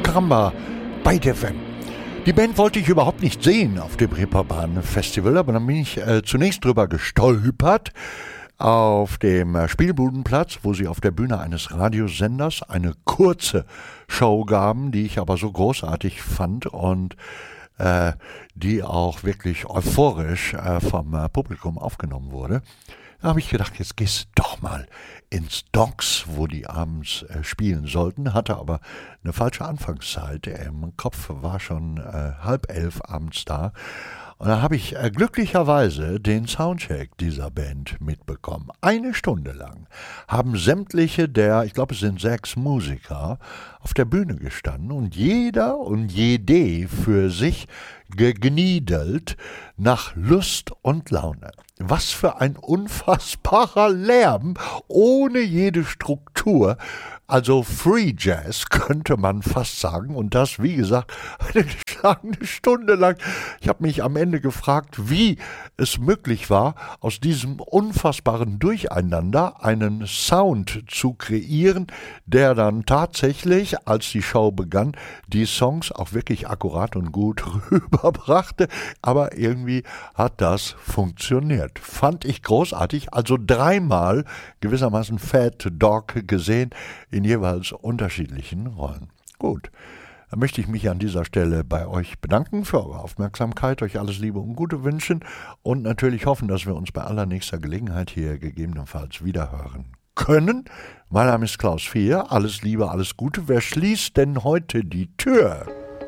Caramba bei der FM. Die Band wollte ich überhaupt nicht sehen auf dem Reeperbahn Festival, aber dann bin ich zunächst drüber gestolpert auf dem Spielbudenplatz, wo sie auf der Bühne eines Radiosenders eine kurze Show gaben, die ich aber so großartig fand und die auch wirklich euphorisch vom Publikum aufgenommen wurde. Da habe ich gedacht, jetzt gehst du doch mal ins Docks, wo die abends spielen sollten, hatte aber eine falsche Anfangszeit. Im Kopf war schon 10:30 abends da. Und da habe ich glücklicherweise den Soundcheck dieser Band mitbekommen. 1 Stunde lang haben sämtliche ich glaube es sind 6 Musiker, auf der Bühne gestanden und jeder und jede für sich gegniedelt nach Lust und Laune. Was für ein unfassbarer Lärm, ohne jede Struktur. Also Free Jazz könnte man fast sagen. Und das, wie gesagt, eine Stunde lang. Ich habe mich am Ende gefragt, wie es möglich war, aus diesem unfassbaren Durcheinander einen Sound zu kreieren, der dann tatsächlich, als die Show begann, die Songs auch wirklich akkurat und gut rüberbrachte. Aber irgendwie hat das funktioniert. Fand ich großartig. Also 3-mal gewissermaßen Fat Dog gesehen in jeweils unterschiedlichen Rollen. Gut, dann möchte ich mich an dieser Stelle bei euch bedanken für eure Aufmerksamkeit, euch alles Liebe und Gute wünschen und natürlich hoffen, dass wir uns bei allernächster Gelegenheit hier gegebenenfalls wiederhören können. Mein Name ist Klaus Fehr, alles Liebe, alles Gute. Wer schließt denn heute die Tür?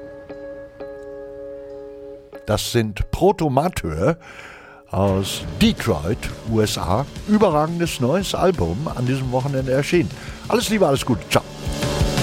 Das sind Protomateur aus Detroit, USA. Überragendes neues Album an diesem Wochenende erschienen. Alles Liebe, alles Gute. Ciao.